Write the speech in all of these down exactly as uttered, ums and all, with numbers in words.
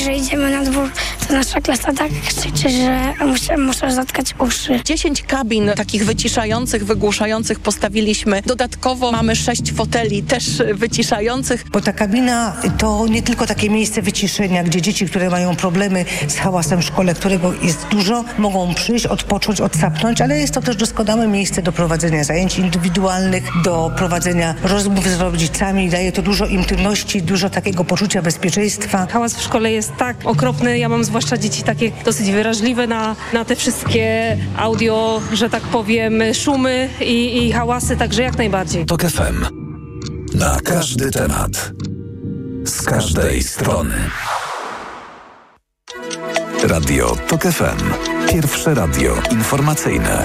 że idziemy na dwór, to nasza klasa tak krzyczy, że muszę, muszę zatkać uszy. dziesięć kabin takich wyciszających, wygłuszających postawiliśmy. Dodatkowo mamy sześć foteli też wyciszających. Bo ta kabina to nie tylko takie miejsce wyciszenia, gdzie dzieci, które mają problemy z hałasem w szkole, którego jest dużo, mogą przyjść, odpocząć, odsapnąć, ale jest to też doskonałe miejsce do prowadzenia zajęć indywidualnych, do prowadzenia rozmów z rodzicami. Daje to dużo intymności, dużo takiego poczucia bezpieczeństwa. Hałas w szkole jest tak okropny. Ja mam zwłaszcza dzieci takie dosyć wyraźliwe na, na te wszystkie audio, że tak powiem, szumy i, i hałasy, także jak najbardziej. Tok F M. Na każdy temat. Z każdej strony. Radio Tok F M. Pierwsze radio informacyjne.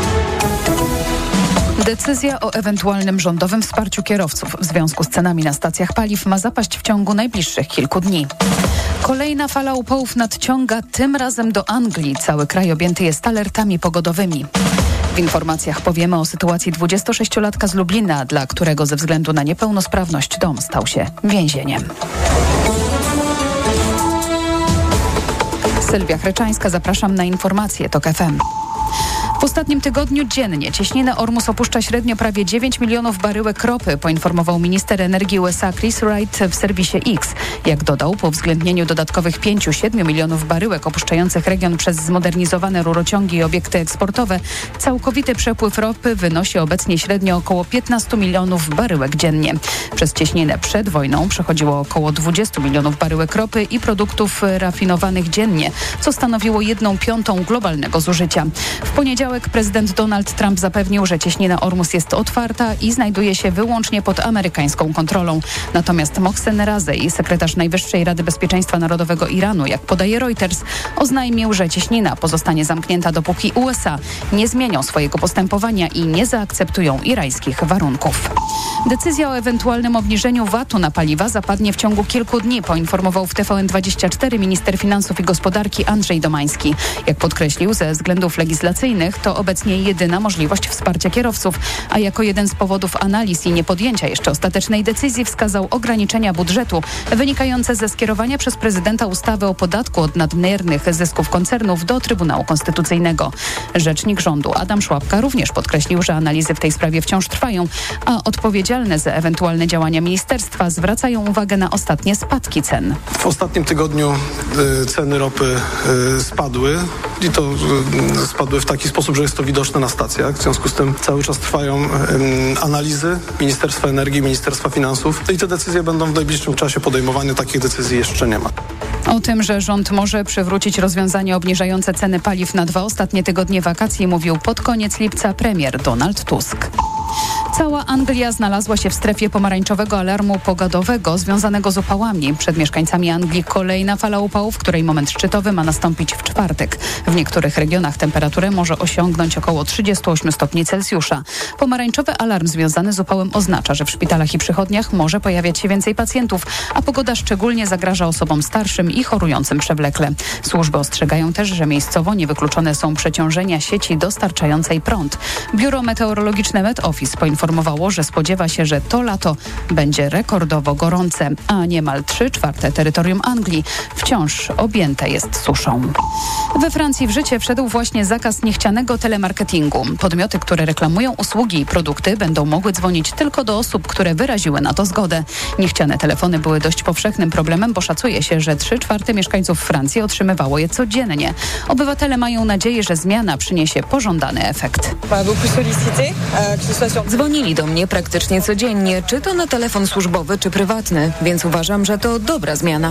Decyzja o ewentualnym rządowym wsparciu kierowców w związku z cenami na stacjach paliw ma zapaść w ciągu najbliższych kilku dni. Kolejna fala upałów nadciąga, tym razem do Anglii. Cały kraj objęty jest alertami pogodowymi. W informacjach powiemy o sytuacji dwudziestosześciolatka z Lublina, dla którego ze względu na niepełnosprawność dom stał się więzieniem. Sylwia Chryczańska, zapraszam na informacje Tok F M. W ostatnim tygodniu dziennie cieśninę Ormus opuszcza średnio prawie dziewięć milionów baryłek ropy, poinformował minister energii U S A Chris Wright w serwisie X. Jak dodał, po uwzględnieniu dodatkowych pięć do siedmiu milionów baryłek opuszczających region przez zmodernizowane rurociągi i obiekty eksportowe, całkowity przepływ ropy wynosi obecnie średnio około piętnaście milionów baryłek dziennie. Przez cieśninę przed wojną przechodziło około dwadzieścia milionów baryłek ropy i produktów rafinowanych dziennie, co stanowiło jedną piątą globalnego zużycia. W poniedziałek prezydent Donald Trump zapewnił, że cieśnina Ormus jest otwarta i znajduje się wyłącznie pod amerykańską kontrolą. Natomiast Mohsen Razej, sekretarz Najwyższej Rady Bezpieczeństwa Narodowego Iranu, jak podaje Reuters, oznajmił, że cieśnina pozostanie zamknięta, dopóki U S A nie zmienią swojego postępowania i nie zaakceptują irańskich warunków. Decyzja o ewentualnym obniżeniu V A T-u na paliwa zapadnie w ciągu kilku dni, poinformował w T V N dwadzieścia cztery minister finansów i gospodarki Andrzej Domański. Jak podkreślił, ze względów legislacyjnych to obecnie jedyna możliwość wsparcia kierowców, a jako jeden z powodów analiz i niepodjęcia jeszcze ostatecznej decyzji wskazał ograniczenia budżetu wynikające ze skierowania przez prezydenta ustawy o podatku od nadmiernych zysków koncernów do Trybunału Konstytucyjnego. Rzecznik rządu Adam Szłapka również podkreślił, że analizy w tej sprawie wciąż trwają, a odpowiedzialne za ewentualne działania ministerstwa zwracają uwagę na ostatnie spadki cen. W ostatnim tygodniu y, ceny ropy y, spadły i to y, spadły w taki sposób, że jest to widoczne na stacjach. W związku z tym cały czas trwają y, analizy Ministerstwa Energii, Ministerstwa Finansów i te decyzje będą w najbliższym czasie podejmowane. Takich decyzji jeszcze nie ma. O tym, że rząd może przywrócić rozwiązanie obniżające ceny paliw na dwa ostatnie tygodnie wakacji, mówił pod koniec lipca premier Donald Tusk. Cała Anglia znalazła się w strefie pomarańczowego alarmu pogodowego związanego z upałami. Przed mieszkańcami Anglii kolejna fala upałów, której moment szczytowy ma nastąpić w czwartek. W niektórych regionach temperaturę może osiągnąć około trzydzieści osiem stopni Celsjusza. Pomarańczowy alarm związany z upałem oznacza, że w szpitalach i przychodniach może pojawiać się więcej pacjentów, a pogoda szczególnie zagraża osobom starszym i chorującym przewlekle. Służby ostrzegają też, że miejscowo niewykluczone są przeciążenia sieci dostarczającej prąd. Biuro Meteorologiczne Met Office poinformowało, że spodziewa się, że to lato będzie rekordowo gorące, a niemal trzy czwarte terytorium Anglii wciąż objęte jest suszą. We Francji w życie wszedł właśnie zakaz niechcianego telemarketingu. Podmioty, które reklamują usługi i produkty, będą mogły dzwonić tylko do osób, które wyraziły na to zgodę. Niechciane telefony były dość powszechnym problemem, bo szacuje się, że trzy czwarte mieszkańców Francji otrzymywało je codziennie. Obywatele mają nadzieję, że zmiana przyniesie pożądany efekt. Dzwonili do mnie praktycznie codziennie, czy to na telefon służbowy, czy prywatny, więc uważam, że to dobra zmiana.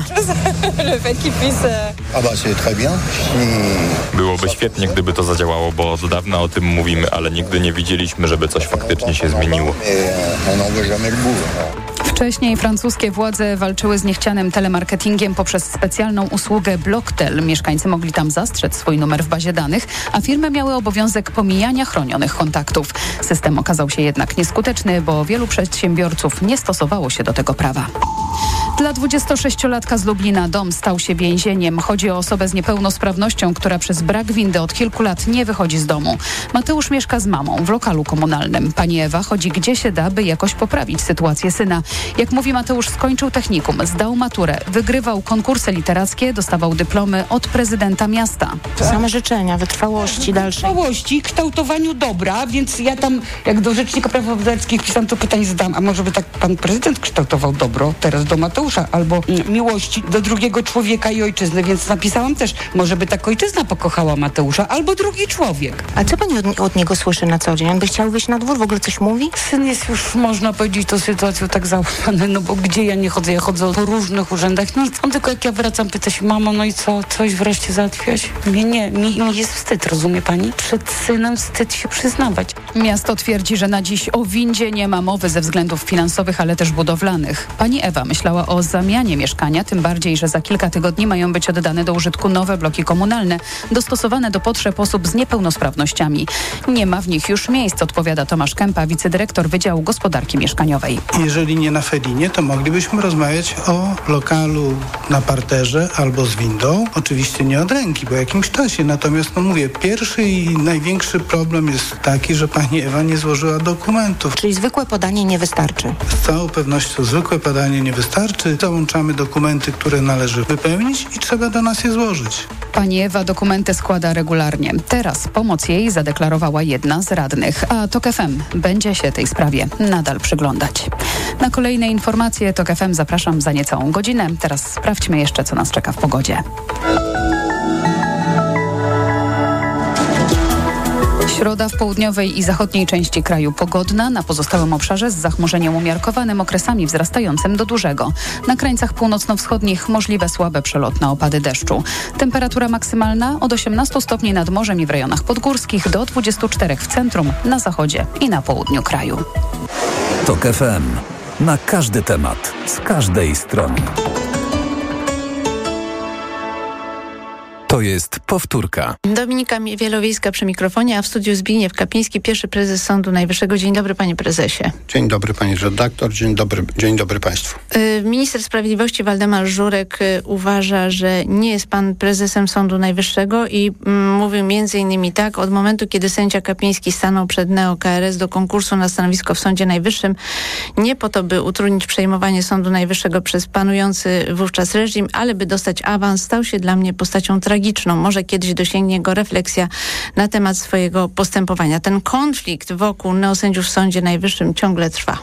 Byłoby świetnie, gdyby to zadziałało, bo od dawna o tym mówimy, ale nigdy nie widzieliśmy, żeby coś faktycznie się zmieniło. Wcześniej francuskie władze walczyły z niechcianym telemarketingiem poprzez specjalną usługę Blocktel. Mieszkańcy mogli tam zastrzec swój numer w bazie danych, a firmy miały obowiązek pomijania chronionych kontaktów. System okazał się jednak nieskuteczny, bo wielu przedsiębiorców nie stosowało się do tego prawa. Dla dwudziestosześciolatka z Lublina dom stał się więzieniem. Chodzi o osobę z niepełnosprawnością, która przez brak windy od kilku lat nie wychodzi z domu. Mateusz mieszka z mamą w lokalu komunalnym. Pani Ewa chodzi gdzie się da, by jakoś poprawić sytuację syna. Jak mówi Mateusz, skończył technikum, zdał maturę, wygrywał konkursy literackie, dostawał dyplomy od prezydenta miasta. Same życzenia, wytrwałości dalszej. Wytrwałości, kształtowaniu dobra, więc ja tam jak do Rzecznika Praw Obywatelskich pisałam, to pytanie zadam, a może by tak pan prezydent kształtował dobro teraz do Mateusza, albo mm, miłości do drugiego człowieka i ojczyzny, więc napisałam też, może by tak ojczyzna pokochała Mateusza, albo drugi człowiek. A co pani od, od niego słyszy na co dzień? On by chciał wyjść na dwór, w ogóle coś mówi? Syn jest już, można powiedzieć, tą sytuacją tak załamany, no bo gdzie ja nie chodzę, ja chodzę po różnych urzędach, no on tylko jak ja wracam, pyta się, mamo, no i co, coś wreszcie załatwiłaś? Mnie nie, mi, mi jest wstyd, rozumie pani? Przed synem wstyd się przyznawać. Miasto twierdzi, że na dziś o windzie nie ma mowy ze względów finansowych, ale też budowlanych. Pani Ewa myślała o zamianie mieszkania, tym bardziej, że za kilka tygodni mają być oddane do użytku nowe bloki komunalne, dostosowane do potrzeb osób z niepełnosprawnościami. Nie ma w nich już miejsc, odpowiada Tomasz Kępa, wicedyrektor Wydziału Gospodarki Mieszkaniowej. Jeżeli nie na Felinie, to moglibyśmy rozmawiać o lokalu na parterze albo z windą. Oczywiście nie od ręki, po jakimś czasie. Natomiast, no mówię, pierwszy i największy problem jest taki, że pani Ewa nie złożyła dokumentów. Czyli zwykłe podanie nie wystarczy? Z całą pewnością zwykłe podanie nie wystarczy. Załączamy dokumenty, które należy wypełnić i trzeba do nas je złożyć. Pani Ewa dokumenty składa regularnie. Teraz pomoc jej zadeklarowała jedna z radnych, a TOK F M będzie się tej sprawie nadal przyglądać. Na kolejne informacje TOK F M zapraszam za niecałą godzinę. Teraz sprawdźmy jeszcze, co nas czeka w pogodzie. Środa w południowej i zachodniej części kraju pogodna, na pozostałym obszarze z zachmurzeniem umiarkowanym, okresami wzrastającym do dużego. Na krańcach północno-wschodnich możliwe słabe przelotne opady deszczu. Temperatura maksymalna od osiemnastu stopni nad morzem i w rejonach podgórskich do dwudziestu czterech w centrum, na zachodzie i na południu kraju. TOK F M. Na każdy temat, z każdej strony. To jest powtórka. Dominika Wielowiejska przy mikrofonie, a w studiu Zbigniew Kapiński, pierwszy prezes Sądu Najwyższego. Dzień dobry, panie prezesie. Dzień dobry, pani redaktor. Dzień dobry, dzień dobry państwu. Minister Sprawiedliwości Waldemar Żurek uważa, że nie jest pan prezesem Sądu Najwyższego i mm, mówił między innymi tak: od momentu, kiedy sędzia Kapiński stanął przed neo-K R S do konkursu na stanowisko w Sądzie Najwyższym, nie po to, by utrudnić przejmowanie Sądu Najwyższego przez panujący wówczas reżim, ale by dostać awans, stał się dla mnie postacią tragiczną. Może kiedyś dosięgnie go refleksja na temat swojego postępowania. Ten konflikt wokół neosędziów w Sądzie Najwyższym ciągle trwa.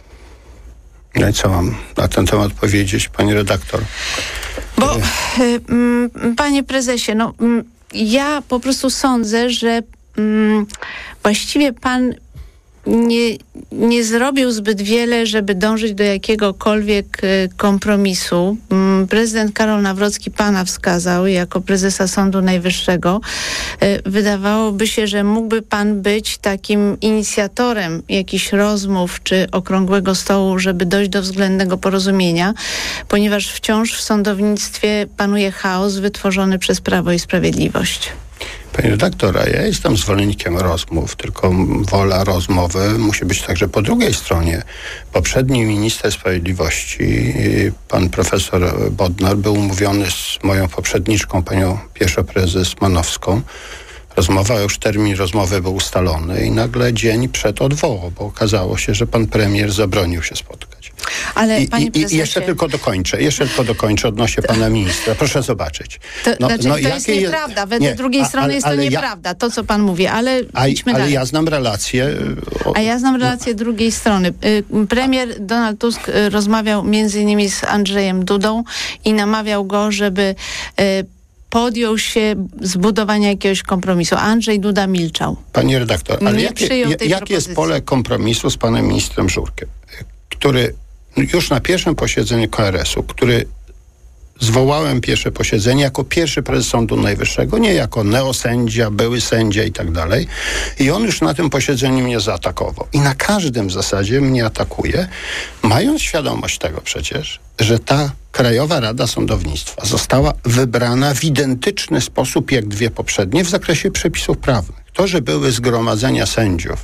No i co mam na ten temat powiedzieć, pani redaktor? Bo, y, y, panie prezesie, no y, ja po prostu sądzę, że y, właściwie pan nie, nie zrobił zbyt wiele, żeby dążyć do jakiegokolwiek y, kompromisu. Y, prezydent Karol Nawrocki pana wskazał jako prezesa Sądu Najwyższego. Y, wydawałoby się, że mógłby pan być takim inicjatorem jakichś rozmów czy okrągłego stołu, żeby dojść do względnego porozumienia, ponieważ wciąż w sądownictwie panuje chaos wytworzony przez Prawo i Sprawiedliwość. Pani redaktor, a ja jestem zwolennikiem rozmów, tylko wola rozmowy musi być także po drugiej stronie. Poprzedni minister sprawiedliwości, pan profesor Bodnar, był umówiony z moją poprzedniczką, panią pierwszą prezes Manowską. Rozmowa, już termin rozmowy był ustalony i nagle dzień przed odwołał, bo okazało się, że pan premier zabronił się spotkać. Ale I, panie prezesie... I jeszcze tylko dokończę, jeszcze tylko dokończę odnośnie pana ministra. Proszę zobaczyć. To, no, znaczy, no, to jest nieprawda. Wedle nie, drugiej a, strony ale, jest to nieprawda, ja, to co pan mówi, ale a, idźmy ale dalej. ja znam relację... O, a ja znam relację no. drugiej strony. Premier Donald Tusk rozmawiał między innymi z Andrzejem Dudą i namawiał go, żeby podjął się zbudowania jakiegoś kompromisu. Andrzej Duda milczał. Pani redaktor, ale jakie, jakie jest pole kompromisu z panem ministrem Żurkiem, który już na pierwszym posiedzeniu K R S u, który zwołałem pierwsze posiedzenie jako pierwszy prezes Sądu Najwyższego, nie jako neosędzia, były sędzia i tak dalej. I on już na tym posiedzeniu mnie zaatakował. I na każdym w zasadzie mnie atakuje, mając świadomość tego przecież, że ta Krajowa Rada Sądownictwa została wybrana w identyczny sposób jak dwie poprzednie w zakresie przepisów prawnych. To, że były zgromadzenia sędziów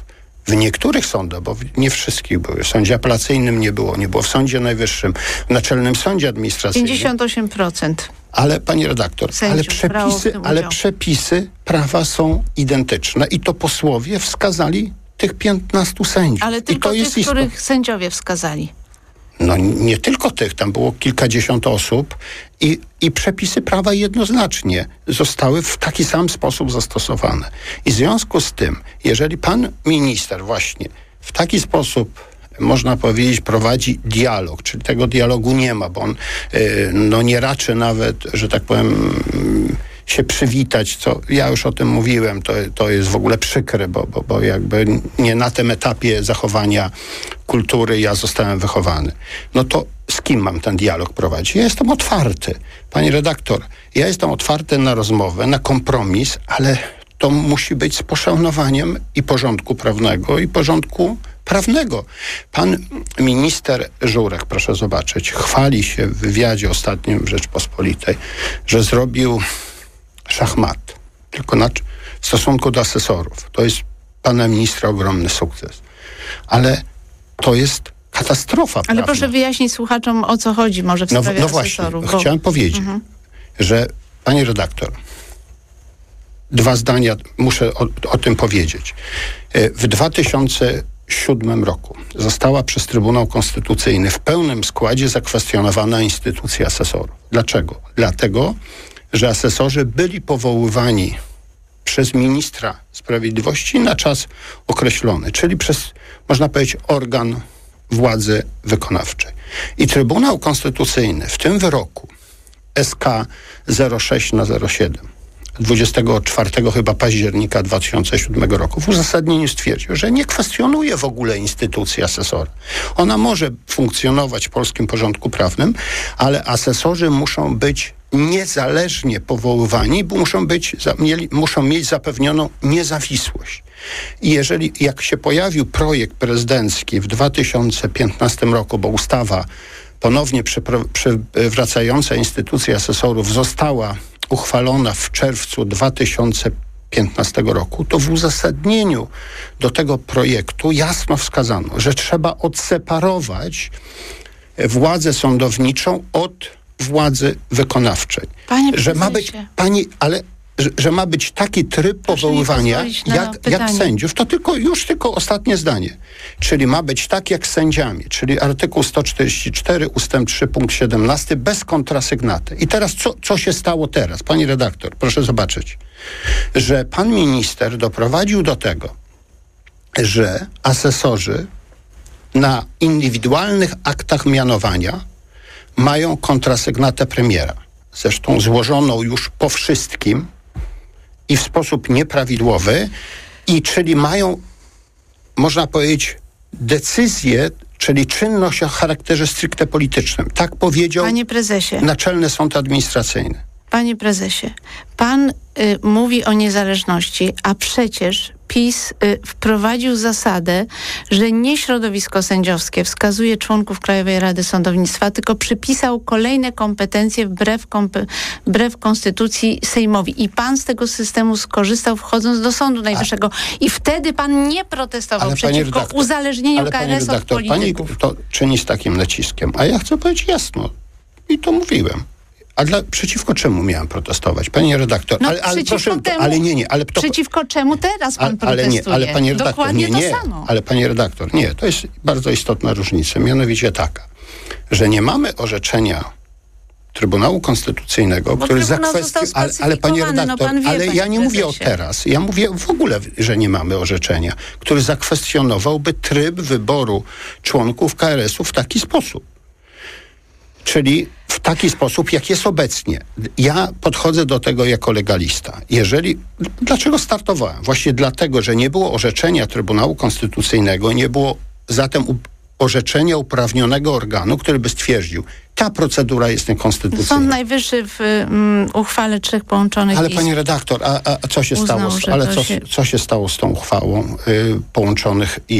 W niektórych sądach, bo nie wszystkich były, w sądzie apelacyjnym nie było, nie było w Sądzie Najwyższym, w Naczelnym Sądzie Administracyjnym. pięćdziesiąt osiem procent. Ale, pani redaktor, ale przepisy, ale przepisy prawa są identyczne i to posłowie wskazali tych piętnastu sędziów. Ale tylko I to tych, jest których istotne. sędziowie wskazali. No nie tylko tych, tam było kilkadziesiąt osób i, i przepisy prawa jednoznacznie zostały w taki sam sposób zastosowane. I w związku z tym, jeżeli pan minister właśnie w taki sposób, można powiedzieć, prowadzi dialog, czyli tego dialogu nie ma, bo on yy, no nie raczy nawet, że tak powiem, się przywitać, co ja już o tym mówiłem, to, to jest w ogóle przykre, bo, bo, bo jakby nie na tym etapie zachowania kultury ja zostałem wychowany. No to z kim mam ten dialog prowadzić? Ja jestem otwarty. Pani redaktor, ja jestem otwarty na rozmowę, na kompromis, ale to musi być z poszanowaniem i porządku prawnego, i porządku prawnego. Pan minister Żurek, proszę zobaczyć, chwali się w wywiadzie ostatnim w Rzeczpospolitej, że zrobił szachmat, tylko na, w stosunku do asesorów. To jest pana ministra ogromny sukces. Ale to jest katastrofa prawna. Ale proszę wyjaśnić słuchaczom, o co chodzi może w no, sprawie no asesorów. Właśnie, bo... chciałem powiedzieć, mhm. że pani redaktor, dwa zdania muszę o, o tym powiedzieć. W dwa tysiące siódmym roku została przez Trybunał Konstytucyjny w pełnym składzie zakwestionowana instytucja asesorów. Dlaczego? Dlatego, że asesorzy byli powoływani przez ministra sprawiedliwości na czas określony, czyli przez, można powiedzieć, organ władzy wykonawczej. I Trybunał Konstytucyjny w tym wyroku S K zero sześć na zero siedem dwudziestego czwartego chyba października dwa tysiące siódmego roku w uzasadnieniu stwierdził, że nie kwestionuje w ogóle instytucji asesora. Ona może funkcjonować w polskim porządku prawnym, ale asesorzy muszą być niezależnie powoływani, bo muszą być, mieli, muszą mieć zapewnioną niezawisłość. I jeżeli, jak się pojawił projekt prezydencki w dwa tysiące piętnastym roku, bo ustawa ponownie przywracająca instytucję asesorów została uchwalona w czerwcu dwa tysiące piętnastego roku, to w uzasadnieniu do tego projektu jasno wskazano, że trzeba odseparować władzę sądowniczą od władzy wykonawczej. Panie że ma być pani, ale że, że ma być taki tryb Proszę powoływania jak, jak sędziów, to tylko już tylko ostatnie zdanie. Czyli ma być tak jak z sędziami, czyli artykuł sto czterdzieści cztery ustęp trzy punkt siedemnasty bez kontrasygnaty. I teraz co, co się stało teraz? Pani redaktor, proszę zobaczyć, że pan minister doprowadził do tego, że asesorzy na indywidualnych aktach mianowania mają kontrasygnatę premiera. Zresztą złożoną już po wszystkim i w sposób nieprawidłowy, i czyli mają, można powiedzieć, decyzję, czyli czynność o charakterze stricte politycznym. Tak powiedział Panie prezesie. Naczelny Sąd Administracyjny. Panie prezesie, pan y, mówi o niezależności, a przecież PiS y, wprowadził zasadę, że nie środowisko sędziowskie wskazuje członków Krajowej Rady Sądownictwa, tylko przypisał kolejne kompetencje wbrew, kompe- wbrew konstytucji Sejmowi. I pan z tego systemu skorzystał, wchodząc do Sądu Najwyższego. A, I wtedy pan nie protestował ale przeciwko redaktor, uzależnieniu K R S od polityków. Pani to czyni z takim naciskiem. A ja chcę powiedzieć jasno. I to mówiłem. A dla, przeciwko czemu miałem protestować? Panie redaktor, no, ale, ale proszę, temu, ale nie, nie. Ale to, przeciwko czemu teraz pan ale, protestuje? Ale, nie, ale panie redaktor, Dokładnie nie, nie. to samo. Ale panie redaktor, nie. To jest bardzo istotna różnica. Mianowicie taka, że nie mamy orzeczenia Trybunału Konstytucyjnego, Bo który zakwestionował. Ale, ale panie redaktor, no pan wie, ale ja nie mówię o teraz. Ja mówię w ogóle, że nie mamy orzeczenia, który zakwestionowałby tryb wyboru członków K R S u w taki sposób. Czyli w taki sposób, jak jest obecnie. Ja podchodzę do tego jako legalista. Jeżeli, dlaczego startowałem? Właśnie dlatego, że nie było orzeczenia Trybunału Konstytucyjnego, nie było zatem orzeczenia uprawnionego organu, który by stwierdził, ta procedura jest niekonstytucyjna. Sąd Najwyższy w um, uchwale trzech połączonych Ale izb pani redaktor, a, a co się uznał, stało? Z, ale co się... co się stało z tą uchwałą y, połączonych izb?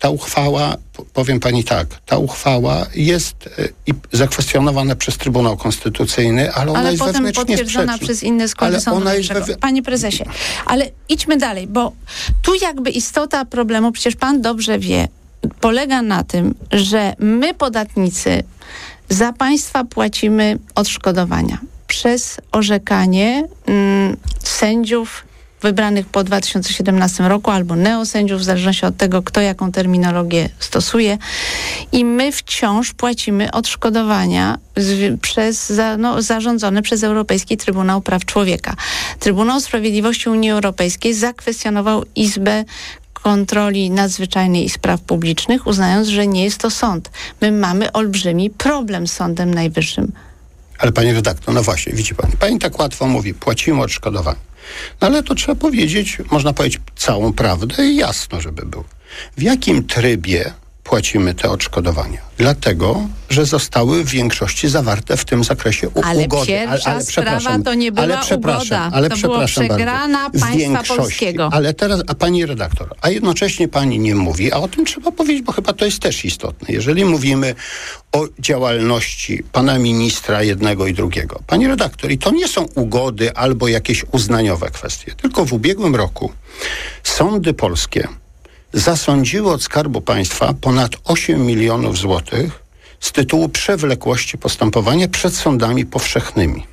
ta uchwała, powiem pani tak, ta uchwała jest y, zakwestionowana przez Trybunał Konstytucyjny, ale ona ale jest potem wewnętrznie potwierdzona sprzeczna. przez inne składy Sądu Najwyższego. We... Panie prezesie, ale idźmy dalej, bo tu jakby istota problemu, przecież pan dobrze wie, polega na tym, że my podatnicy za państwa płacimy odszkodowania przez orzekanie mm, sędziów wybranych po dwa tysiące siedemnastym roku albo neosędziów, w zależności od tego, kto jaką terminologię stosuje. I my wciąż płacimy odszkodowania z, przez, za, no, zarządzone przez Europejski Trybunał Praw Człowieka. Trybunał Sprawiedliwości Unii Europejskiej zakwestionował Izbę Kontroli Nadzwyczajnej i Spraw Publicznych, uznając, że nie jest to sąd. My mamy olbrzymi problem z Sądem Najwyższym. Ale pani redaktor, no właśnie, widzi pani, pani tak łatwo mówi, płacimy odszkodowania. No ale to trzeba powiedzieć, można powiedzieć całą prawdę i jasno, żeby było. W jakim trybie płacimy te odszkodowania? Dlatego, że zostały w większości zawarte w tym zakresie u- ale ugody. Pierwsza ale, ale sprawa to nie była ale ugoda. Ale to była przegrana państwa polskiego. Ale teraz, a pani redaktor, a jednocześnie pani nie mówi, a o tym trzeba powiedzieć, bo chyba to jest też istotne. Jeżeli mówimy o działalności pana ministra jednego i drugiego. Pani redaktor, i to nie są ugody albo jakieś uznaniowe kwestie, tylko w ubiegłym roku sądy polskie zasądziły od Skarbu Państwa ponad osiem milionów złotych z tytułu przewlekłości postępowania przed sądami powszechnymi.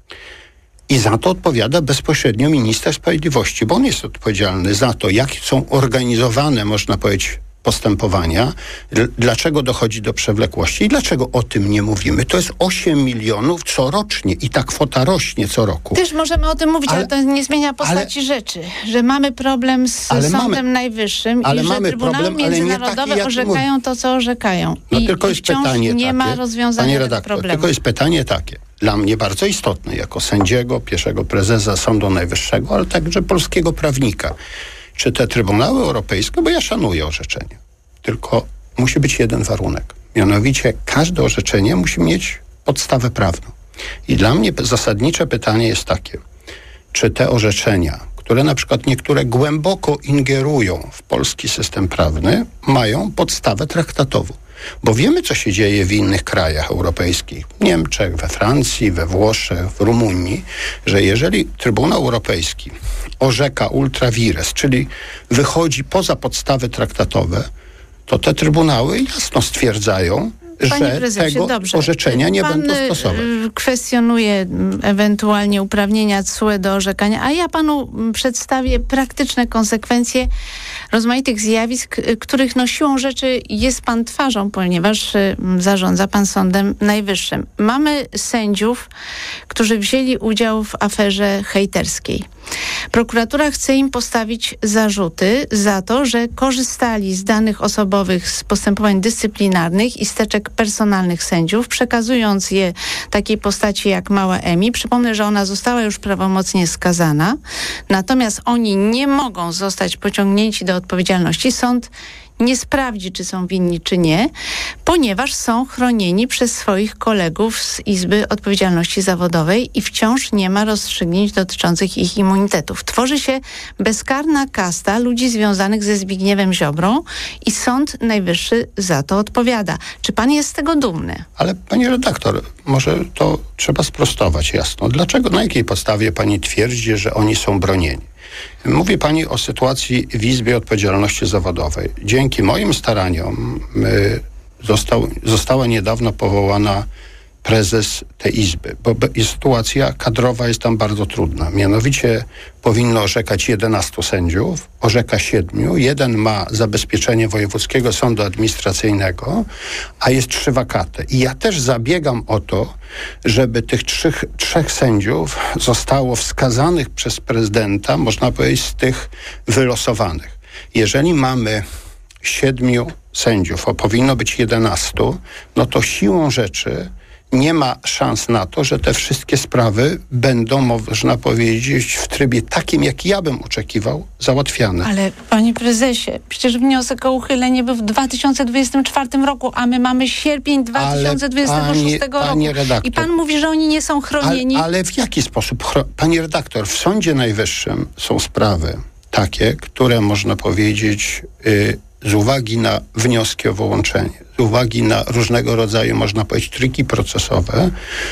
I za to odpowiada bezpośrednio minister sprawiedliwości, bo on jest odpowiedzialny za to, jak są organizowane, można powiedzieć, postępowania, d- dlaczego dochodzi do przewlekłości i dlaczego o tym nie mówimy. To jest osiem milionów corocznie i ta kwota rośnie co roku. Też możemy o tym mówić, ale, ale to nie zmienia postaci ale, rzeczy, że mamy problem z Sądem mamy, Najwyższym i że Trybunały Międzynarodowe taki, orzekają to, co orzekają. No I, tylko i jest wciąż pytanie nie takie, ma rozwiązania tego redaktor, problemu. Tylko jest pytanie takie, dla mnie bardzo istotne, jako sędziego, pierwszego prezesa Sądu Najwyższego, ale także polskiego prawnika. Czy te Trybunały Europejskie, bo ja szanuję orzeczenie, tylko musi być jeden warunek. Mianowicie każde orzeczenie musi mieć podstawę prawną. I dla mnie zasadnicze pytanie jest takie, czy te orzeczenia, które na przykład niektóre głęboko ingerują w polski system prawny, mają podstawę traktatową. Bo wiemy, co się dzieje w innych krajach europejskich, w Niemczech, we Francji, we Włoszech, w Rumunii, że jeżeli Trybunał Europejski orzeka ultra vires, czyli wychodzi poza podstawy traktatowe, to te trybunały jasno stwierdzają, Panie że prezesie, tego dobrze. orzeczenia nie Pan będą stosować. Kwestionuje ewentualnie uprawnienia C U E do orzekania, a ja panu przedstawię praktyczne konsekwencje rozmaitych zjawisk, których no siłą rzeczy jest pan twarzą, ponieważ zarządza pan Sądem Najwyższym. Mamy sędziów, którzy wzięli udział w aferze hejterskiej. Prokuratura chce im postawić zarzuty za to, że korzystali z danych osobowych z postępowań dyscyplinarnych i steczek personalnych sędziów, przekazując je takiej postaci jak mała Emi. Przypomnę, że ona została już prawomocnie skazana, natomiast oni nie mogą zostać pociągnięci do odpowiedzialności. Sąd nie sprawdzi, czy są winni, czy nie, ponieważ są chronieni przez swoich kolegów z Izby Odpowiedzialności Zawodowej i wciąż nie ma rozstrzygnięć dotyczących ich immunitetów. Tworzy się bezkarna kasta ludzi związanych ze Zbigniewem Ziobrą i Sąd Najwyższy za to odpowiada. Czy pan jest z tego dumny? Ale pani redaktor, może to trzeba sprostować jasno. Dlaczego, na jakiej podstawie pani twierdzi, że oni są bronieni? Mówi pani o sytuacji w Izbie Odpowiedzialności Zawodowej. Dzięki moim staraniom y, został, została niedawno powołana prezes tej izby, bo sytuacja kadrowa jest tam bardzo trudna. Mianowicie powinno orzekać jedenastu sędziów, orzeka siedmiu, jeden ma zabezpieczenie Wojewódzkiego Sądu Administracyjnego, a jest trzy wakaty. I ja też zabiegam o to, żeby tych trzech, trzech sędziów zostało wskazanych przez prezydenta, można powiedzieć, z tych wylosowanych. Jeżeli mamy siedmiu sędziów, a powinno być jedenastu, no to siłą rzeczy nie ma szans na to, że te wszystkie sprawy będą, można powiedzieć, w trybie takim, jak ja bym oczekiwał, załatwiane. Ale panie prezesie, przecież wniosek o uchylenie był w dwa tysiące dwudziestym czwartym roku, a my mamy sierpień dwa tysiące dwudziestego szóstego roku. Redaktor, I pan mówi, że oni nie są chronieni. Ale, ale w jaki sposób? Pani redaktor, w Sądzie Najwyższym są sprawy takie, które, można powiedzieć, yy, z uwagi na wnioski o wyłączenie, z uwagi na różnego rodzaju, można powiedzieć, triki procesowe,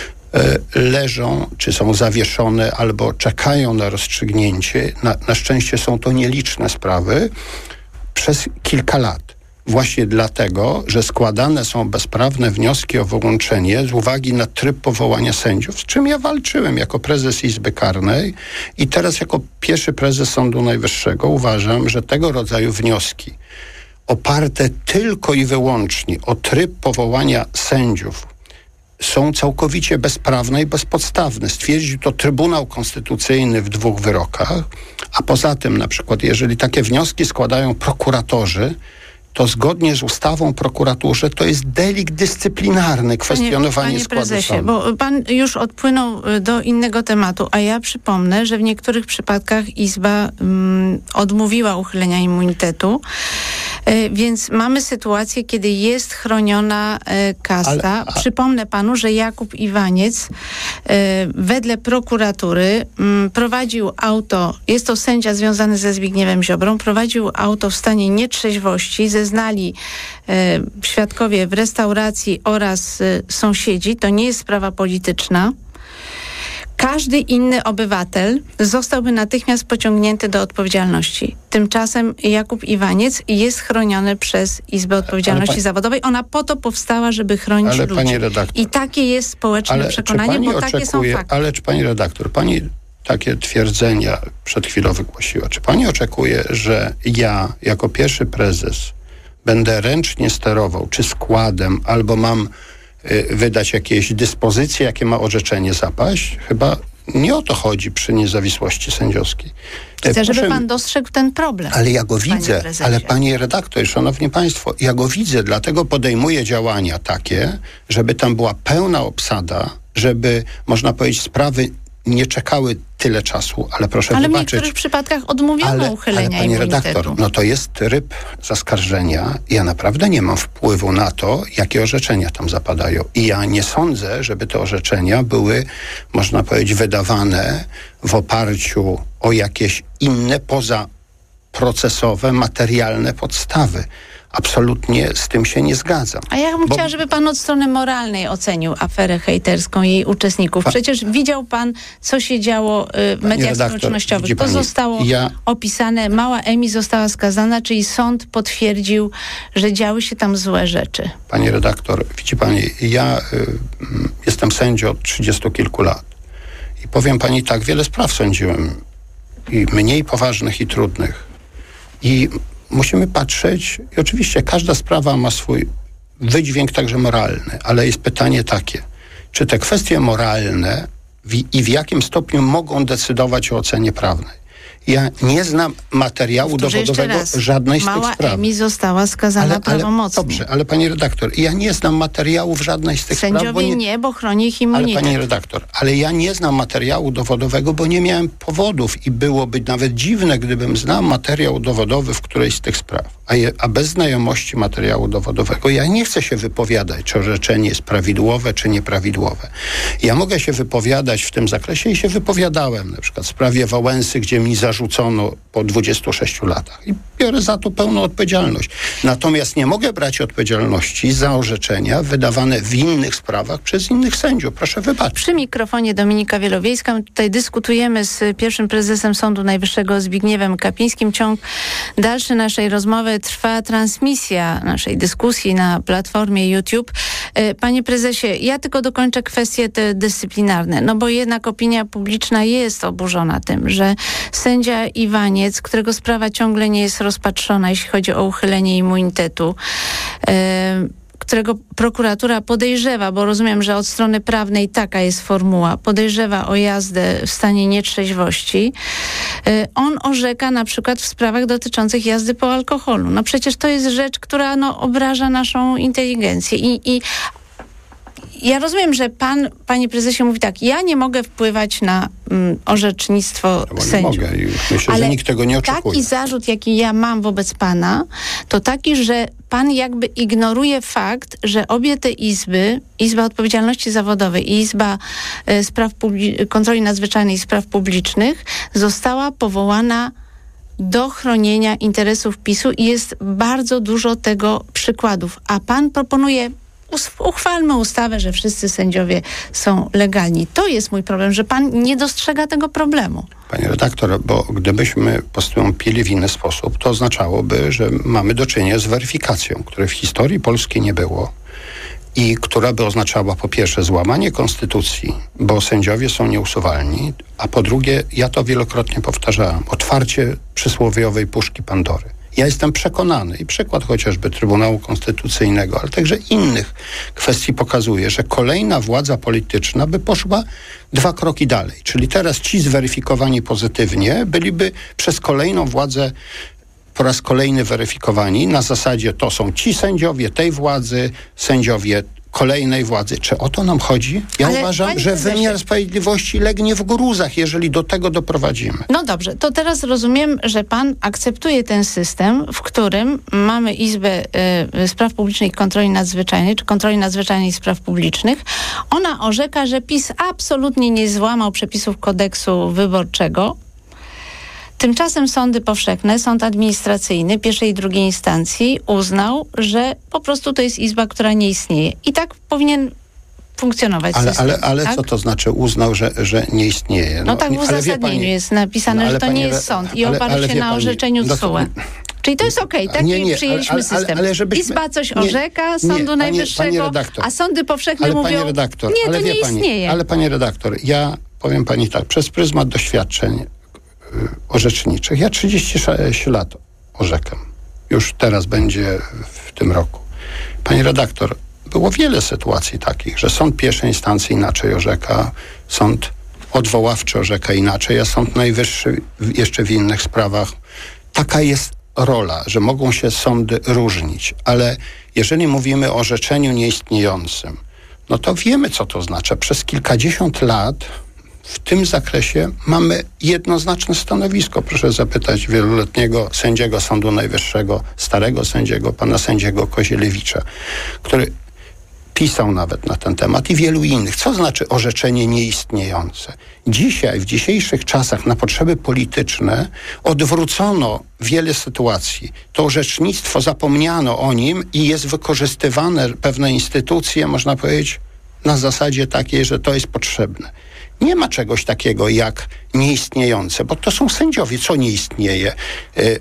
leżą, czy są zawieszone, albo czekają na rozstrzygnięcie. Na, na szczęście są to nieliczne sprawy przez kilka lat. Właśnie dlatego, że składane są bezprawne wnioski o wyłączenie z uwagi na tryb powołania sędziów, z czym ja walczyłem jako prezes Izby Karnej i teraz jako pierwszy prezes Sądu Najwyższego uważam, że tego rodzaju wnioski oparte tylko i wyłącznie o tryb powołania sędziów są całkowicie bezprawne i bezpodstawne. Stwierdził to Trybunał Konstytucyjny w dwóch wyrokach, a poza tym na przykład jeżeli takie wnioski składają prokuratorzy, to zgodnie z ustawą o prokuraturze to jest delikt dyscyplinarny, kwestionowanie panie, panie składu prezesie, sądu. Bo pan już odpłynął do innego tematu, a ja przypomnę, że w niektórych przypadkach Izba mm, odmówiła uchylenia immunitetu, e, więc mamy sytuację, kiedy jest chroniona e, kasta. Ale, a... Przypomnę panu, że Jakub Iwaniec e, wedle prokuratury m, prowadził auto, jest to sędzia związany ze Zbigniewem Ziobrą, prowadził auto w stanie nietrzeźwości, ze zeznali e, świadkowie w restauracji oraz e, sąsiedzi. To nie jest sprawa polityczna. Każdy inny obywatel zostałby natychmiast pociągnięty do odpowiedzialności. Tymczasem Jakub Iwaniec jest chroniony przez Izbę Odpowiedzialności pani, Zawodowej. Ona po to powstała, żeby chronić ale ludzi. Pani redaktor, I takie jest społeczne ale przekonanie, bo oczekuje, takie są fakty. Ale czy pani redaktor, pani takie twierdzenia przed chwilą wygłosiła, czy pani oczekuje, że ja jako pierwszy prezes będę ręcznie sterował, czy składem, albo mam y, wydać jakieś dyspozycje, jakie ma orzeczenie zapaść? Chyba nie o to chodzi przy niezawisłości sędziowskiej. Chcę, Proszę, żeby pan dostrzegł ten problem. Ale ja go widzę, ale panie redaktor, szanowni państwo, ja go widzę, dlatego podejmuję działania takie, żeby tam była pełna obsada, żeby, można powiedzieć, sprawy nie czekały tyle czasu, ale proszę ale wybaczyć. Ale w niektórych przypadkach odmówiono ale, uchylenia ale panie immunitetu. redaktor, no to jest tryb zaskarżenia. Ja naprawdę nie mam wpływu na to, jakie orzeczenia tam zapadają. I ja nie sądzę, żeby te orzeczenia były, można powiedzieć, wydawane w oparciu o jakieś inne, pozaprocesowe, materialne podstawy. Absolutnie z tym się nie zgadzam. A ja bym Bo... chciała, żeby pan od strony moralnej ocenił aferę hejterską i jej uczestników. Pa... Przecież widział pan, co się działo y, w mediach redaktor, społecznościowych. To pani, zostało ja... opisane. Mała Emi została skazana, czyli sąd potwierdził, że działy się tam złe rzeczy. Pani redaktor, widzi pani, ja y, jestem sędzią od trzydziestu kilku lat. I powiem pani tak, wiele spraw sądziłem. I mniej poważnych i trudnych. I musimy patrzeć, i oczywiście każda sprawa ma swój wydźwięk także moralny, ale jest pytanie takie, czy te kwestie moralne w, i w jakim stopniu mogą decydować o ocenie prawnej. Ja nie znam materiału Powtórzę dowodowego żadnej z Mała tych spraw. Emi została skazana ale, ale, prawomocnie. Dobrze, ale pani redaktor, ja nie znam materiału w żadnej z tych Sędziowie spraw. Sędziowie nie, nie, bo chroni ich immunitet. Ale pani redaktor, ale ja nie znam materiału dowodowego, bo nie miałem powodów i byłoby nawet dziwne, gdybym znał materiał dowodowy w którejś z tych spraw. A, je, a bez znajomości materiału dowodowego ja nie chcę się wypowiadać, czy orzeczenie jest prawidłowe, czy nieprawidłowe. Ja mogę się wypowiadać w tym zakresie i się wypowiadałem, na przykład w sprawie Wałęsy, gdzie mi zarzucono po dwudziestu sześciu latach. I biorę za to pełną odpowiedzialność. Natomiast nie mogę brać odpowiedzialności za orzeczenia wydawane w innych sprawach przez innych sędziów. Proszę wybaczyć. Przy mikrofonie Dominika Wielowiejska. My tutaj dyskutujemy z pierwszym prezesem Sądu Najwyższego Zbigniewem Kapińskim. Ciąg dalszy naszej rozmowy trwa transmisja naszej dyskusji na platformie YouTube. Panie prezesie, ja tylko dokończę kwestie te dyscyplinarne, no bo jednak opinia publiczna jest oburzona tym, że sędzia Iwaniec, którego sprawa ciągle nie jest rozpatrzona, jeśli chodzi o uchylenie immunitetu, yy, którego prokuratura podejrzewa, bo rozumiem, że od strony prawnej taka jest formuła, podejrzewa o jazdę w stanie nietrzeźwości, yy, on orzeka na przykład w sprawach dotyczących jazdy po alkoholu. No przecież to jest rzecz, która no, obraża naszą inteligencję i, i ja rozumiem, że pan, panie prezesie, mówi tak, ja nie mogę wpływać na mm, orzecznictwo no, sędziów. Nie mogę i myślę, ale że nikt tego nie oczekuje. Taki zarzut, jaki ja mam wobec pana, to taki, że pan jakby ignoruje fakt, że obie te izby, Izba Odpowiedzialności Zawodowej i Izba e, Spraw Publi- Kontroli Nadzwyczajnej i Spraw Publicznych została powołana do chronienia interesów PiSu i jest bardzo dużo tego przykładów. A pan proponuje, uchwalmy ustawę, że wszyscy sędziowie są legalni. To jest mój problem, że pan nie dostrzega tego problemu. Panie redaktor, bo gdybyśmy postąpili w inny sposób, to oznaczałoby, że mamy do czynienia z weryfikacją, której w historii polskiej nie było i która by oznaczała po pierwsze złamanie konstytucji, bo sędziowie są nieusuwalni, a po drugie, ja to wielokrotnie powtarzałem, otwarcie przysłowiowej puszki Pandory. Ja jestem przekonany i przykład chociażby Trybunału Konstytucyjnego, ale także innych kwestii pokazuje, że kolejna władza polityczna by poszła dwa kroki dalej. Czyli teraz ci zweryfikowani pozytywnie byliby przez kolejną władzę po raz kolejny weryfikowani na zasadzie to są ci sędziowie tej władzy, sędziowie kolejnej władzy. Czy o to nam chodzi? Ja Ale uważam, że prezesie, wymiar sprawiedliwości legnie w gruzach, jeżeli do tego doprowadzimy. No dobrze, to teraz rozumiem, że pan akceptuje ten system, w którym mamy Izbę y, Spraw Publicznych i Kontroli Nadzwyczajnej, czy Kontroli Nadzwyczajnej i Spraw Publicznych. Ona orzeka, że PiS absolutnie nie złamał przepisów kodeksu wyborczego. Tymczasem sądy powszechne, sąd administracyjny pierwszej i drugiej instancji uznał, że po prostu to jest izba, która nie istnieje. I tak powinien funkcjonować ale, system. Ale, ale tak? co to znaczy uznał, że, że nie istnieje? No, no tak w uzasadnieniu pani, jest napisane, no, że to nie jest sąd i oparł się na pani, orzeczeniu T S U E. Czyli to jest okej, okay, taki nie, nie, przyjęliśmy ale, ale, system. Ale, ale żebyśmy, Izba coś nie, orzeka Sądu nie, Najwyższego, panie redaktor, a sądy powszechne ale mówią, redaktor, nie, ale to nie pani, istnieje. Ale panie redaktor, ja powiem pani tak, przez pryzmat doświadczeń orzeczniczych. Ja trzydzieści sześć lat orzekam. Już teraz będzie w tym roku. Pani redaktor, było wiele sytuacji takich, że sąd pierwszej instancji inaczej orzeka, sąd odwoławczy orzeka inaczej, a sąd najwyższy jeszcze w innych sprawach. Taka jest rola, że mogą się sądy różnić, ale jeżeli mówimy o orzeczeniu nieistniejącym, no to wiemy, co to znaczy. Przez kilkadziesiąt lat w tym zakresie mamy jednoznaczne stanowisko. Proszę zapytać wieloletniego sędziego Sądu Najwyższego, starego sędziego, pana sędziego Kozielewicza, który pisał nawet na ten temat i wielu innych. Co znaczy orzeczenie nieistniejące? Dzisiaj, w dzisiejszych czasach na potrzeby polityczne odwrócono wiele sytuacji. To orzecznictwo, zapomniano o nim i jest wykorzystywane pewne instytucje, można powiedzieć, na zasadzie takiej, że to jest potrzebne. Nie ma czegoś takiego jak nieistniejące, bo to są sędziowie. Co nie istnieje? Y-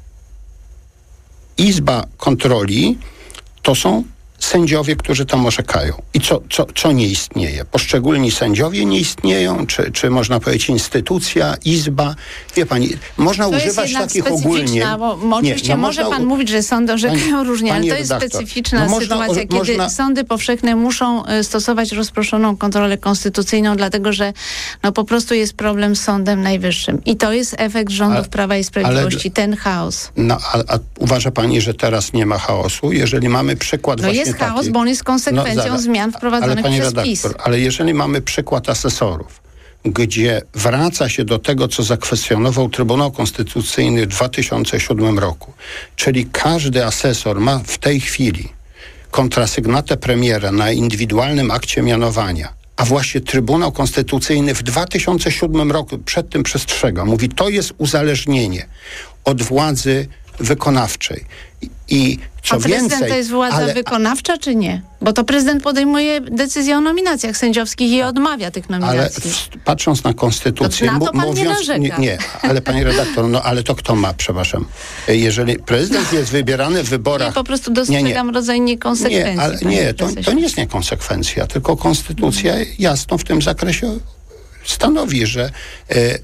Izba Kontroli to są sędziowie, którzy tam orzekają. I co, co, co nie istnieje? Poszczególni sędziowie nie istnieją, czy, czy można powiedzieć instytucja, izba. Wie pani, można to używać jest takich ogólnie. Bo, bo oczywiście nie, no może można, pan mówić, że sądy orzekają różnie, ale to jest redaktor, specyficzna no sytuacja, można, kiedy można... sądy powszechne muszą stosować rozproszoną kontrolę konstytucyjną, dlatego że no po prostu jest problem z Sądem Najwyższym. I to jest efekt rządów ale, Prawa i Sprawiedliwości, ale, ten chaos. No, a, a uważa pani, że teraz nie ma chaosu? Jeżeli mamy przykład no właśnie jest chaos, taki, bo on jest konsekwencją no, zmian wprowadzonych ale, przez redaktor, PiS. Ale jeżeli mamy przykład asesorów, gdzie wraca się do tego, co zakwestionował Trybunał Konstytucyjny w dwa tysiące siódmym roku, czyli każdy asesor ma w tej chwili kontrasygnatę premiera na indywidualnym akcie mianowania, a właśnie Trybunał Konstytucyjny w dwa tysiące siódmym roku przed tym przestrzega. Mówi, to jest uzależnienie od władzy wykonawczej. I, i co a prezydent więcej, to jest władza ale, wykonawcza, czy nie? Bo to prezydent podejmuje decyzję o nominacjach sędziowskich i odmawia tych nominacji. Ale w, patrząc na konstytucję... To na to pan mówiąc, nie narzeka. Nie, nie, ale pani redaktor, no ale to kto ma, przepraszam. Jeżeli prezydent jest wybierany w wyborach... Nie, po prostu dostrzegam nie, nie. rodzaj niekonsekwencji. Nie, ale nie, to, to nie jest niekonsekwencja, tylko konstytucja hmm. jasno w tym zakresie stanowi, że... Y,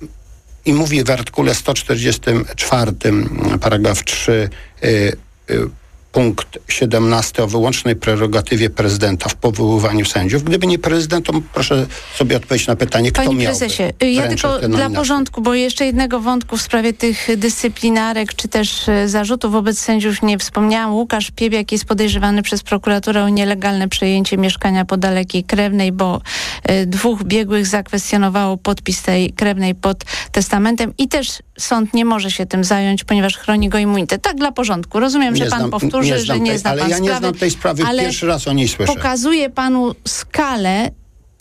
I mówi w artykule sto czterdziestym czwartym, paragraf trzy, y, y, punkt siedemnasty o wyłącznej prerogatywie prezydenta w powoływaniu sędziów. Gdyby nie prezydent, to proszę sobie odpowiedzieć na pytanie, kto Panie miałby prezesie, ja tylko dla porządku, bo jeszcze jednego wątku w sprawie tych dyscyplinarek, czy też zarzutów wobec sędziów nie wspomniałam. Łukasz Piebiak jest podejrzewany przez prokuraturę o nielegalne przejęcie mieszkania po Dalekiej Krewnej, bo y, dwóch biegłych zakwestionowało podpis tej krewnej pod testamentem i też sąd nie może się tym zająć, ponieważ chroni go immunitet. Tak dla porządku. Rozumiem, nie że pan znam, powtórzy, nie że nie tej, zna ale pan ja nie sprawy, znam tej sprawy, pierwszy raz o niej słyszę. Pokazuje panu skalę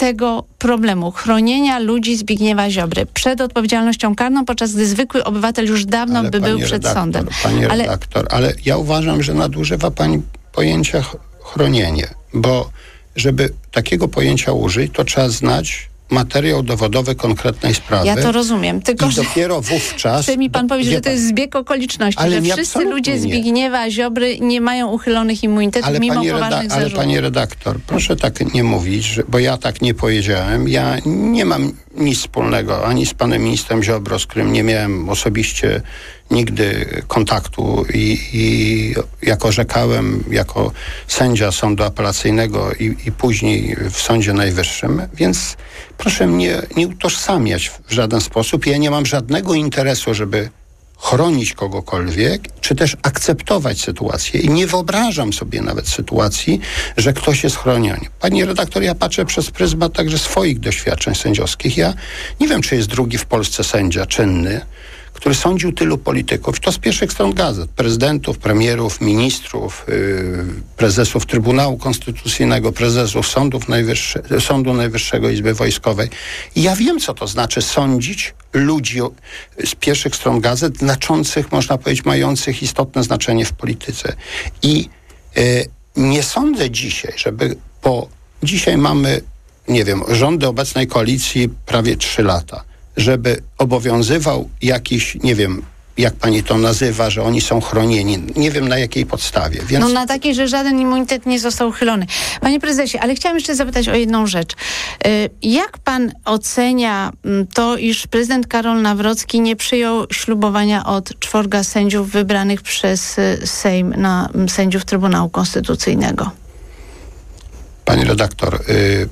tego problemu chronienia ludzi Zbigniewa Ziobry przed odpowiedzialnością karną, podczas gdy zwykły obywatel już dawno ale by był przed redaktor, sądem. Pani ale... redaktor, ale ja uważam, że nadużywa pani pojęcia chronienie, bo żeby takiego pojęcia użyć, to trzeba znać materiał dowodowy konkretnej sprawy. Ja to rozumiem, tylko i że dopiero wówczas... Chce mi pan powiedzieć, że to jest zbieg okoliczności, ale że wszyscy ludzie Zbigniewa Ziobry nie mają uchylonych immunitetów ale mimo pani poważnych reda- ale zarzutów. pani redaktor, proszę tak nie mówić, że, bo ja tak nie powiedziałem. Ja nie mam nic wspólnego ani z panem ministrem Ziobro, z którym nie miałem osobiście nigdy kontaktu i, i jak orzekałem jako sędzia sądu apelacyjnego i, i później w Sądzie Najwyższym, więc proszę mnie nie utożsamiać w żaden sposób. Ja nie mam żadnego interesu, żeby chronić kogokolwiek, czy też akceptować sytuację. I nie wyobrażam sobie nawet sytuacji, że ktoś jest chroniony. Pani redaktor, ja patrzę przez pryzmat także swoich doświadczeń sędziowskich. Ja nie wiem, czy jest drugi w Polsce sędzia czynny, który sądził tylu polityków. To z pierwszych stron gazet. Prezydentów, premierów, ministrów, yy, prezesów Trybunału Konstytucyjnego, prezesów Sądów Najwyższy, Sądu Najwyższego, Izby Wojskowej. I ja wiem, co to znaczy sądzić ludzi z pierwszych stron gazet, znaczących, można powiedzieć, mających istotne znaczenie w polityce. I yy, nie sądzę dzisiaj, żeby po... Dzisiaj mamy, nie wiem, rządy obecnej koalicji prawie trzy lata. Żeby obowiązywał jakiś, nie wiem, jak pani to nazywa, że oni są chronieni. Nie wiem na jakiej podstawie. Więc... No na takiej, że żaden immunitet nie został uchylony. Panie prezesie, ale chciałam jeszcze zapytać o jedną rzecz. Jak pan ocenia to, iż prezydent Karol Nawrocki nie przyjął ślubowania od czworga sędziów wybranych przez Sejm na sędziów Trybunału Konstytucyjnego? Pani redaktor, y-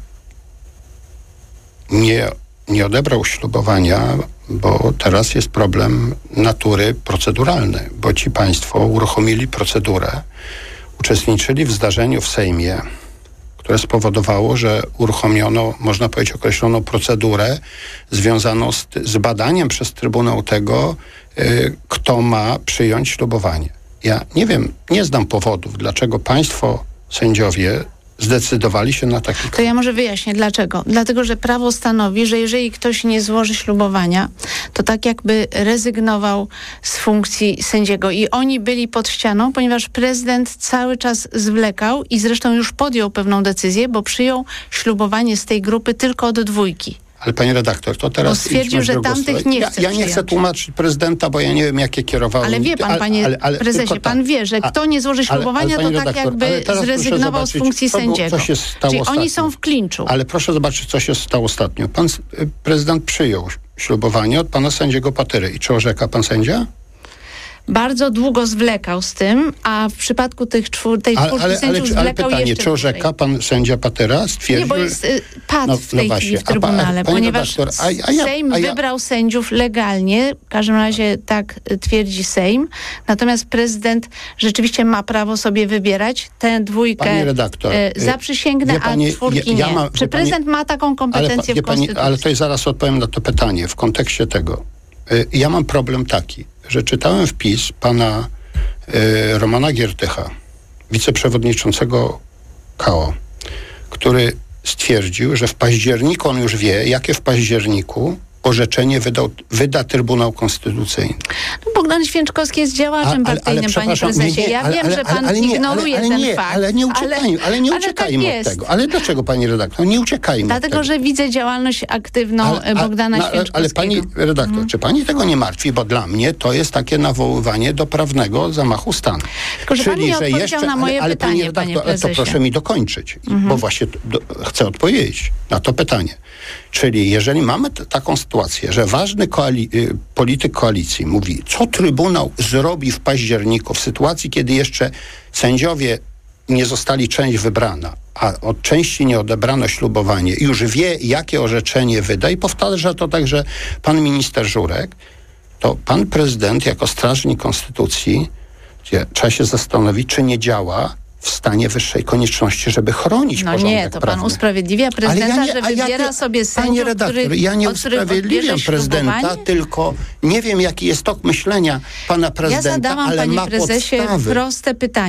nie... nie odebrał ślubowania, bo teraz jest problem natury proceduralny, bo ci państwo uruchomili procedurę, uczestniczyli w zdarzeniu w Sejmie, które spowodowało, że uruchomiono, można powiedzieć, określoną procedurę związaną z, z badaniem przez Trybunał tego, y, kto ma przyjąć ślubowanie. Ja nie wiem, nie znam powodów, dlaczego państwo sędziowie zdecydowali się na taki... To ja może wyjaśnię dlaczego. Dlatego, że prawo stanowi, że jeżeli ktoś nie złoży ślubowania, to tak jakby rezygnował z funkcji sędziego. I oni byli pod ścianą, ponieważ prezydent cały czas zwlekał i zresztą już podjął pewną decyzję, bo przyjął ślubowanie z tej grupy tylko od dwójki. Ale pani redaktor, to teraz... Bo stwierdził, że tamtych nie chce Ja, ja nie chcę tłumaczyć prezydenta, bo ja nie wiem, jakie kierowałem... Ale wie pan, panie ale, ale, prezesie, pan tak. wie, że kto nie złoży ślubowania, ale, ale, to tak jakby zrezygnował z funkcji co, sędziego. Co się stało Czyli ostatnio. oni są w klinczu. Ale proszę zobaczyć, co się stało ostatnio. Pan prezydent przyjął ślubowanie od pana sędziego Patyry. I czy orzeka pan sędzia? Bardzo długo zwlekał z tym, a w przypadku tych czwór, tej czwórki ale, sędziów ale, ale zwlekał pytanie, jeszcze czy orzeka pan sędzia Patyra? Stwierdził... Nie, bo jest y, pad no, w tej no chwili w a, Trybunale, a, ponieważ redaktor, a, a ja, Sejm a ja... wybrał sędziów legalnie, w każdym razie tak twierdzi Sejm, natomiast prezydent rzeczywiście ma prawo sobie wybierać tę dwójkę. Pani redaktor, y, zaprzysięgnę, pani, a czwórki ja, ja nie. mam, Czy prezydent pani, ma taką kompetencję ale, w Konstytucji? Pani, ale to ja zaraz odpowiem na to pytanie w kontekście tego. Y, ja mam problem taki, że czytałem wpis pana y, Romana Giertycha, wiceprzewodniczącego K O, który stwierdził, że w październiku on już wie, jakie w październiku orzeczenie wydał, wyda Trybunał Konstytucyjny. No, Bogdan Święczkowski jest działaczem A, ale, partyjnym, ale, panie prezesie. nie, nie, Ja ale, wiem, ale, że pan ale, nie, ignoruje ale, ale, ten nie, fakt. Ale nie uciekajmy, ale, ale nie uciekajmy tak od tego. Ale dlaczego, pani redaktor? Nie uciekajmy Dlatego, od tego. że widzę działalność aktywną ale, Bogdana no, Święczkowskiego. Ale pani redaktor, mhm. czy pani tego nie martwi? Bo dla mnie to jest takie nawoływanie do prawnego zamachu stanu. Tylko, że Czyli, pan nie że odpowiedział jeszcze, na moje ale, ale pytanie, pani redaktor, panie prezesie. to proszę mi dokończyć, mhm. bo właśnie do, chcę odpowiedzieć na to pytanie. Czyli jeżeli mamy t- taką sytuację, że ważny koali- y, polityk koalicji mówi, co Trybunał zrobi w październiku, w sytuacji, kiedy jeszcze sędziowie nie zostali część wybrana, a od części nie odebrano ślubowanie, już wie, jakie orzeczenie wyda i powtarza to także pan minister Żurek, to pan prezydent jako strażnik konstytucji, gdzie trzeba się zastanowić, czy nie działa w stanie wyższej konieczności, żeby chronić no porządek nie, to prawny. pan usprawiedliwia prezydenta, ja nie, że ja wybiera nie, sobie sędziów, Panie redaktor, który, ja nie usprawiedliwiam prezydenta, tylko nie wiem, jaki jest tok myślenia pana prezydenta, ja zadałam, ale panie ma prezesie, podstawy. proste pytanie.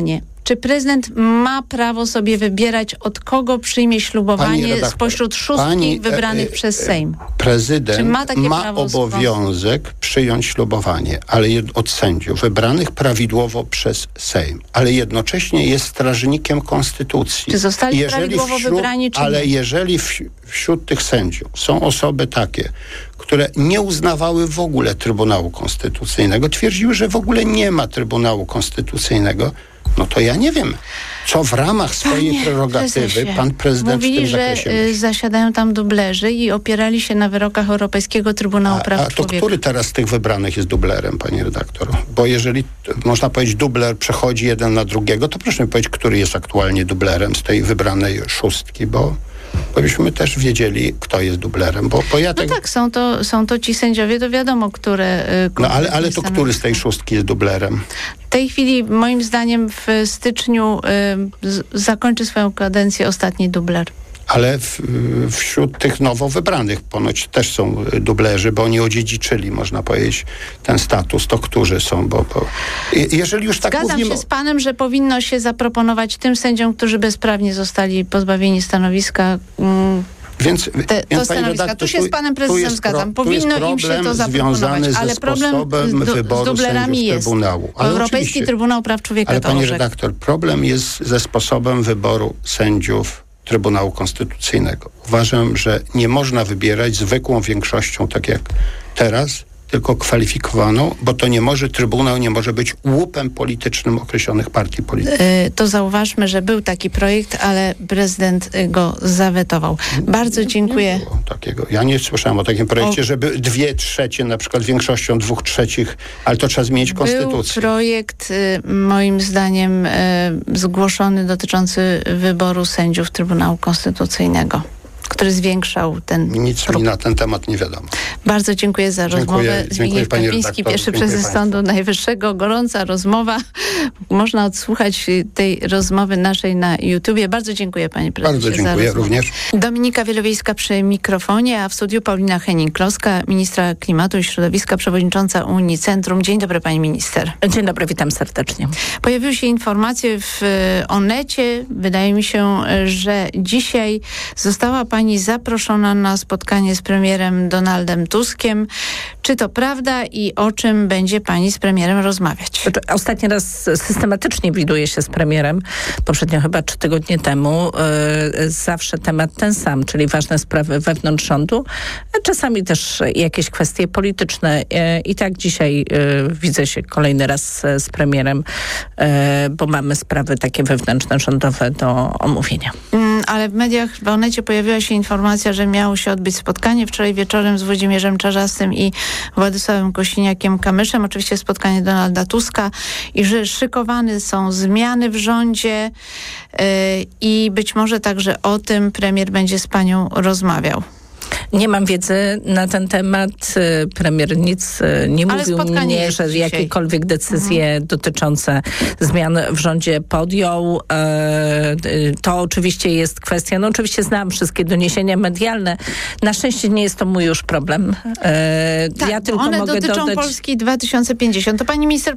czy prezydent ma prawo sobie wybierać, od kogo przyjmie ślubowanie redaktor, spośród szóstki pani, wybranych e, e, przez Sejm? Prezydent czy ma, takie ma prawo obowiązek przyjąć ślubowanie, ale jed, od sędziów wybranych prawidłowo przez Sejm, ale jednocześnie jest strażnikiem konstytucji. Czy zostali jeżeli prawidłowo wśród, wybrani, czy ale nie? jeżeli w, wśród tych sędziów są osoby takie, które nie uznawały w ogóle Trybunału Konstytucyjnego, twierdziły, że w ogóle nie ma Trybunału Konstytucyjnego, no to ja nie wiem, co w ramach swojej Panie prerogatywy prezesie, pan prezydent mówili, w tym zakresie że y, zasiadają tam dublerzy i opierali się na wyrokach Europejskiego Trybunału a, Praw a to Człowieka. Który teraz z tych wybranych jest dublerem, pani redaktor? Bo jeżeli, można powiedzieć, dubler przechodzi jeden na drugiego, to proszę mi powiedzieć, który jest aktualnie dublerem z tej wybranej szóstki, bo bo byśmy też wiedzieli, kto jest dublerem. Bo, bo ja no tak... tak, są to, są to ci sędziowie, to wiadomo, które... No ale, ale to który z tej szóstki jest dublerem? W tej chwili, moim zdaniem, w styczniu y, z, zakończy swoją kadencję ostatni dubler. Ale w, wśród tych nowo wybranych ponoć też są dublerzy, bo oni odziedziczyli, można powiedzieć, ten status. To którzy są, bo, bo jeżeli już tak Zgadzam mówimy... się z panem, że powinno się zaproponować tym sędziom, którzy bezprawnie zostali pozbawieni stanowiska, mm, Więc, te, więc to stanowiska. Tu się z panem prezesem zgadzam. Pro, Powinno im się to zaproponować. Ale problem z, z dublerami jest. Ale Europejski Trybunał Praw Człowieka ale to pani orzekł. redaktor, problem jest ze sposobem wyboru sędziów Trybunału Konstytucyjnego. Uważam, że nie można wybierać zwykłą większością, tak jak teraz, tylko kwalifikowaną, bo to nie może, Trybunał nie może być łupem politycznym określonych partii politycznych. Yy, to zauważmy, że był taki projekt, ale prezydent go zawetował. Bardzo dziękuję. Nie było takiego. Ja nie słyszałem o takim projekcie, o... żeby dwie trzecie, na przykład większością dwóch trzecich, ale to trzeba zmienić konstytucję. Był projekt, yy, moim zdaniem, yy, zgłoszony dotyczący wyboru sędziów Trybunału Konstytucyjnego, który zwiększał ten... Nic mi na ten temat nie wiadomo. Bardzo dziękuję za dziękuję, rozmowę. Zbigniew Kapiński, pierwszy prezes Sądu Najwyższego. Gorąca rozmowa. Można odsłuchać tej rozmowy naszej na YouTubie. Bardzo dziękuję, panie prezesie. Bardzo dziękuję również. Dominika Wielowiejska przy mikrofonie, a w studiu Paulina Henning-Kloska, ministra klimatu i środowiska, przewodnicząca Unii Centrum. Dzień dobry, pani minister. Dzień dobry, witam serdecznie. Pojawiły się informacje w Onecie. Wydaje mi się, że dzisiaj została pani zaproszona na spotkanie z premierem Donaldem Tuskiem. Czy to prawda i o czym będzie pani z premierem rozmawiać? Ostatni raz systematycznie widuję się z premierem, poprzednio chyba trzy tygodnie temu. Yy, zawsze temat ten sam, czyli ważne sprawy wewnątrz rządu, czasami też jakieś kwestie polityczne. Yy, I tak dzisiaj yy, widzę się kolejny raz z premierem, yy, bo mamy sprawy takie wewnętrzne, rządowe do omówienia. Mm, ale w mediach, w Onecie pojawiła się informacja, że miało się odbyć spotkanie wczoraj wieczorem z Włodzimierzem Czarzastym i Władysławem Kosiniakiem-Kamyszem. Oczywiście spotkanie Donalda Tuska i że szykowane są zmiany w rządzie yy, i być może także o tym premier będzie z panią rozmawiał. Nie mam wiedzy na ten temat. Premier nic nie Ale mówił mnie, że dzisiaj. jakiekolwiek decyzje mhm. dotyczące zmian w rządzie podjął. To oczywiście jest kwestia, no oczywiście znam wszystkie doniesienia medialne. Na szczęście nie jest to mój już problem. Tak, ja tylko one mogę dotyczą dodać... Polski dwa tysiące pięćdziesiąt. To pani minister